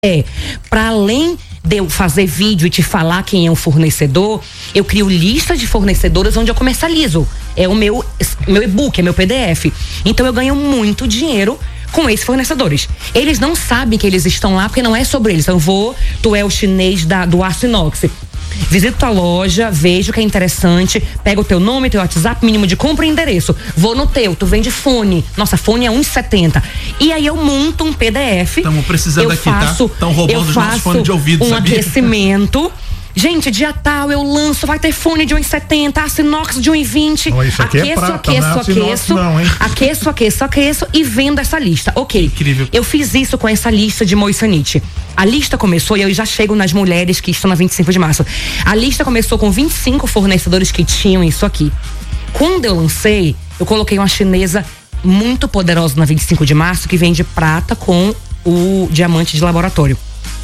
Para além de eu fazer vídeo e te falar quem é um fornecedor, eu crio lista de fornecedores onde eu comercializo. É o meu e-book, é meu PDF. Então eu ganho muito dinheiro com esses fornecedores. Eles não sabem que eles estão lá porque não é sobre eles. Então tu é o chinês do aço inox. Visito tua loja, vejo que é interessante, pega o teu nome, teu WhatsApp, mínimo de compra e endereço. Vou no teu, tu vende fone. Nossa, fone é R$1,70. E aí eu monto um PDF. Estamos precisando aqui, tá? Estão roubando os nossos fones de ouvido, sabia? Aquecimento. Gente, dia tal eu lanço, vai ter fone de R$1,70, aço inox de R$1,20. Isso aqui é prata, aqueço e vendo essa lista. Ok. Incrível. Eu fiz isso com essa lista de Moissanite. A lista começou, e eu já chego nas mulheres que estão na 25 de março. A lista começou com 25 fornecedores que tinham isso aqui. Quando eu lancei, eu coloquei uma chinesa muito poderosa na 25 de março que vende prata com o diamante de laboratório.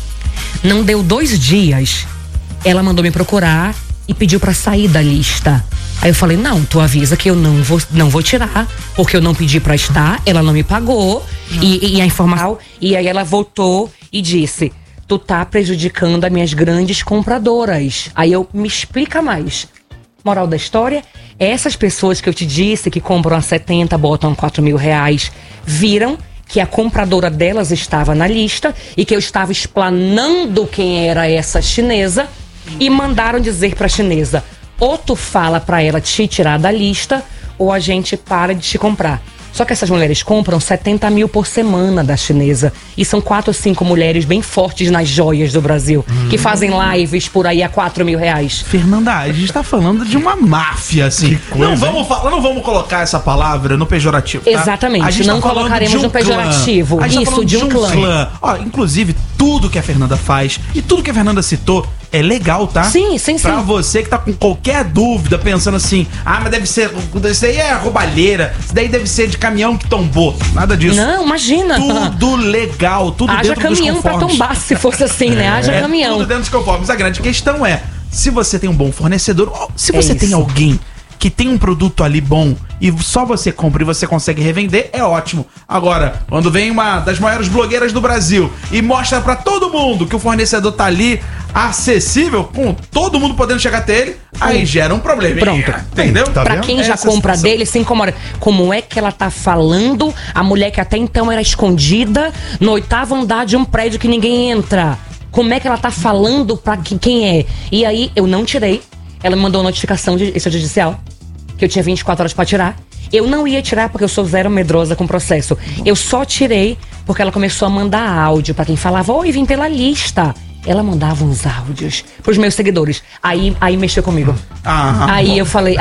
Não deu 2 dias, ela mandou me procurar e pediu pra sair da lista. Aí eu falei, não, tu avisa que eu não vou tirar, porque eu não pedi pra estar, ela não me pagou, e a informação. E aí ela voltou e disse, tu tá prejudicando as minhas grandes compradoras. Aí eu, me explica mais. Moral da história, essas pessoas que eu te disse que compram a 70, botam R$4.000, viram que a compradora delas estava na lista e que eu estava explanando quem era essa chinesa e mandaram dizer pra chinesa, ou tu fala pra ela te tirar da lista ou a gente para de te comprar. Só que essas mulheres compram 70 mil por semana da chinesa. E são 4 ou 5 mulheres bem fortes nas joias do Brasil, que fazem lives por aí a R$4.000. Fernanda, a gente tá falando de uma máfia, assim. Não vamos colocar essa palavra no pejorativo, tá? Exatamente, a gente não colocaremos no pejorativo. Isso, de um clã. Ó, inclusive, tudo que a Fernanda faz e tudo que a Fernanda citou é legal, tá? Sim. Pra você que tá com qualquer dúvida, pensando assim, mas deve ser, isso aí é roubalheira, isso daí deve ser de caminhão que tombou. Nada disso. Não, imagina. Tudo legal, tudo haja dentro dos conformes. Haja caminhão pra tombar, se fosse assim, né? Haja caminhão. Tudo dentro dos conformes. A grande questão é, se você tem um bom fornecedor, se você tem alguém que tem um produto ali bom e só você compra e você consegue revender, é ótimo. Agora, quando vem uma das maiores blogueiras do Brasil e mostra pra todo mundo que o fornecedor tá ali acessível, com todo mundo podendo chegar até ele, aí gera um problema. Pronto. Entendeu? Tá pra quem já compra dele, se incomoda. Como é que ela tá falando, a mulher que até então era escondida, no 8º andar de um prédio que ninguém entra? Como é que ela tá falando pra quem é? E aí, eu não tirei. Ela me mandou notificação de extrajudicial, que eu tinha 24 horas pra tirar. Eu não ia tirar porque eu sou zero medrosa com o processo. Eu só tirei porque ela começou a mandar áudio pra quem falava, oi, vim pela lista. Ela mandava uns áudios pros meus seguidores. Aí mexeu comigo. Aí eu falei,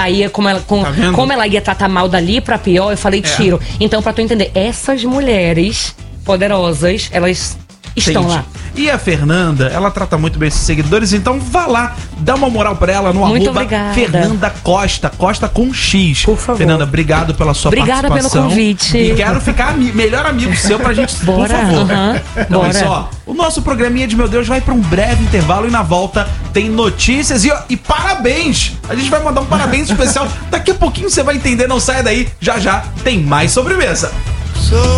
como ela ia tratar mal dali pra pior, eu falei, tiro. Então, pra tu entender, essas mulheres poderosas, elas estão lá. E a Fernanda, ela trata muito bem esses seguidores, então vá lá, dá uma moral pra ela no muito arroba obrigada. Fernanda Costa com X. Por favor. Fernanda, obrigado pela sua participação. Obrigada pelo convite. E quero ficar melhor amigo seu pra gente, por favor. Então é só, o nosso programinha de Meu Deus vai pra um breve intervalo e na volta tem notícias e parabéns! A gente vai mandar um parabéns especial. Daqui a pouquinho você vai entender, não saia daí. Já tem mais sobremesa.